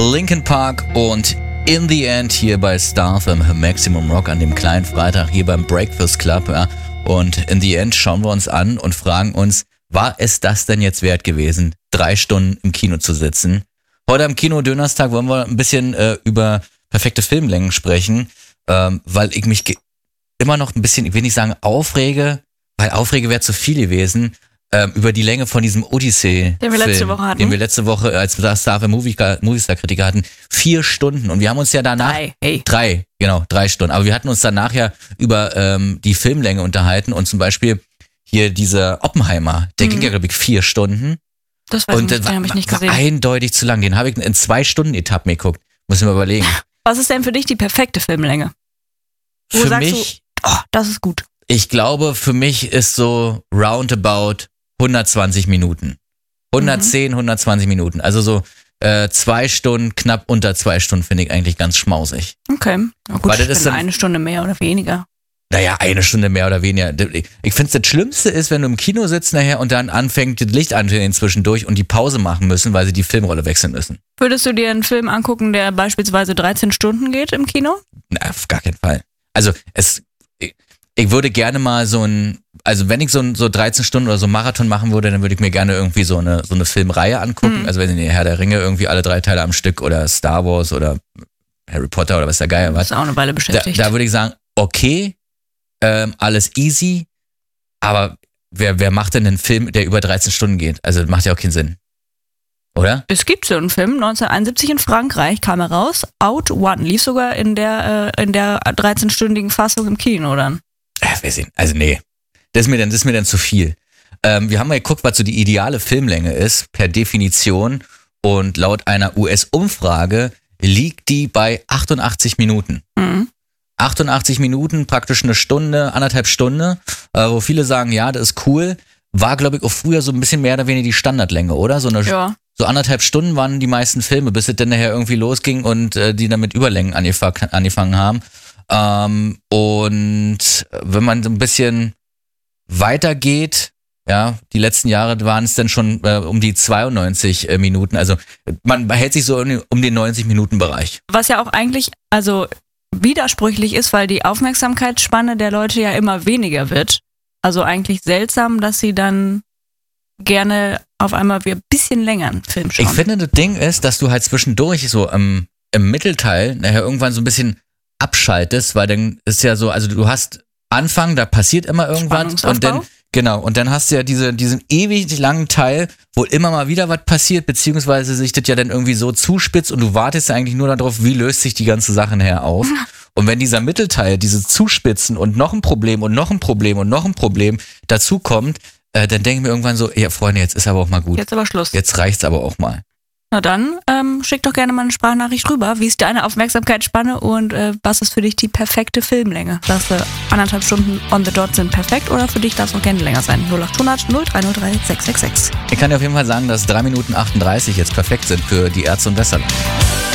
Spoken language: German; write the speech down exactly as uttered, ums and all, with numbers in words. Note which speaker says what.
Speaker 1: Linkin Park und In the End hier bei Star F M Maximum Rock an dem kleinen Freitag hier beim Breakfast Club. Ja. Und In the End schauen wir uns an und fragen uns, war es das denn jetzt wert gewesen, drei Stunden im Kino zu sitzen? Heute am Kino Dönerstag wollen wir ein bisschen äh, über perfekte Filmlängen sprechen, ähm, weil ich mich ge- immer noch ein bisschen, ich will nicht sagen aufrege, weil Aufrege wäre zu viel gewesen, ähm, über die Länge von diesem Odyssey-Film,
Speaker 2: den wir letzte Woche hatten.
Speaker 1: Den wir letzte Woche als Star F M Movistar-Kritiker hatten. Vier Stunden. Und wir haben uns ja danach...
Speaker 2: Drei, hey.
Speaker 1: Drei, genau, drei Stunden. Aber wir hatten uns danach ja über ähm, die Filmlänge unterhalten und zum Beispiel hier dieser Oppenheimer, der mhm. ging ja, glaube ich, vier Stunden.
Speaker 2: Das weiß
Speaker 1: und
Speaker 2: ich nicht, den habe ich nicht gesehen.
Speaker 1: War eindeutig zu lang. Den habe ich in zwei Stunden Etappen geguckt. Muss ich mir überlegen.
Speaker 2: Was ist denn für dich die perfekte Filmlänge? Wo
Speaker 1: für
Speaker 2: sagst
Speaker 1: mich...
Speaker 2: du, oh, das ist gut.
Speaker 1: Ich glaube, für mich ist so roundabout hundertzwanzig Minuten. hundertzehn, mhm. hundertzwanzig Minuten. Also so äh, zwei Stunden, knapp unter zwei Stunden finde ich eigentlich ganz schmausig.
Speaker 2: Okay. Na gut,
Speaker 1: Weil das ist dann,
Speaker 2: eine Stunde mehr oder weniger.
Speaker 1: Naja, eine Stunde mehr oder weniger. Ich finde, das Schlimmste ist, wenn du im Kino sitzt nachher und dann anfängt, das Licht anzugehen zwischendurch und die Pause machen müssen, weil sie die Filmrolle wechseln müssen.
Speaker 2: Würdest du dir einen Film angucken, der beispielsweise dreizehn Stunden geht im Kino?
Speaker 1: Na, auf gar keinen Fall. Also es... Ich, Ich würde gerne mal so ein, also wenn ich so ein so dreizehn Stunden oder so Marathon machen würde, dann würde ich mir gerne irgendwie so eine so eine Filmreihe angucken. Mhm. Also wenn ich Herr der Ringe irgendwie alle drei Teile am Stück oder Star Wars oder Harry Potter oder was der Geier was.
Speaker 2: Das ist auch eine Weile beschäftigt.
Speaker 1: Da, da würde ich sagen, okay, ähm, alles easy, aber wer wer macht denn einen Film, der über dreizehn Stunden geht? Also das macht ja auch keinen Sinn. Oder?
Speaker 2: Es gibt so einen Film, neunzehnhunderteinundsiebzig in Frankreich kam er raus, Out One, lief sogar in der äh, in der dreizehnstündigen Fassung im Kino dann.
Speaker 1: Ja, wir sehen. Also nee, das ist mir dann, das ist mir dann zu viel. Ähm, wir haben mal geguckt, was so die ideale Filmlänge ist, per Definition. Und laut einer U S-Umfrage liegt die bei achtundachtzig Minuten.
Speaker 2: Mhm.
Speaker 1: achtundachtzig Minuten, praktisch eine Stunde, anderthalb Stunde, äh, wo viele sagen, ja, das ist cool. War, glaube ich, auch früher so ein bisschen mehr oder weniger die Standardlänge, oder? So eine,
Speaker 2: ja.
Speaker 1: So anderthalb Stunden waren die meisten Filme, bis es dann nachher irgendwie losging und äh, die dann mit Überlängen angefang, angefangen haben. Ähm, und wenn man so ein bisschen weitergeht, ja, die letzten Jahre waren es dann schon äh, um die zweiundneunzig äh, Minuten, also man hält sich so um, um den neunzig Minuten Bereich.
Speaker 2: Was ja auch eigentlich, also widersprüchlich ist, weil die Aufmerksamkeitsspanne der Leute ja immer weniger wird. Also eigentlich seltsam, dass sie dann gerne auf einmal wieder ein bisschen länger einen Film schauen.
Speaker 1: Ich finde, das Ding ist, dass du halt zwischendurch so im, im Mittelteil nachher irgendwann so ein bisschen abschaltest, weil dann ist ja so, also du hast Anfang, da passiert immer irgendwas und dann, genau, und dann hast du ja diese, diesen ewig langen Teil, wo immer mal wieder was passiert, beziehungsweise sich das ja dann irgendwie so zuspitzt und du wartest ja eigentlich nur darauf, wie löst sich die ganze Sache nachher auf. Und wenn dieser Mittelteil, dieses Zuspitzen und noch ein Problem und noch ein Problem und noch ein Problem dazu kommt, äh, dann denke ich mir irgendwann so, ja Freunde, jetzt ist aber auch mal gut.
Speaker 2: Jetzt aber Schluss.
Speaker 1: Jetzt reicht's aber auch mal.
Speaker 2: Na dann, ähm, schick doch gerne mal eine Sprachnachricht rüber. Wie ist deine Aufmerksamkeitsspanne und äh, was ist für dich die perfekte Filmlänge? Sagst du, anderthalb Stunden on the dot sind perfekt oder für dich darf es auch gerne länger sein? null acht hundert null drei null drei sechs sechs sechs.
Speaker 1: Ich kann dir auf jeden Fall sagen, dass drei Minuten achtunddreißig jetzt perfekt sind für die Ärzte und Westerland.